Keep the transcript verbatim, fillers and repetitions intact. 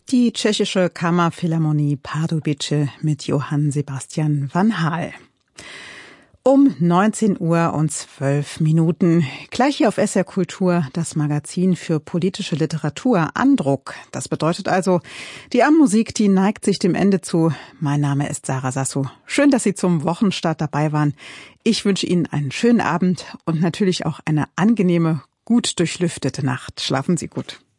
Die tschechische Kammerphilharmonie Pardubice mit Johann Sebastian van Haal. Um neunzehn Uhr und zwölf Minuten. Gleich hier auf S R Kultur das Magazin für politische Literatur Andruck. Das bedeutet also, die Abendmusik, die neigt sich dem Ende zu. Mein Name ist Sarah Sasso. Schön, dass Sie zum Wochenstart dabei waren. Ich wünsche Ihnen einen schönen Abend und natürlich auch eine angenehme, gut durchlüftete Nacht. Schlafen Sie gut.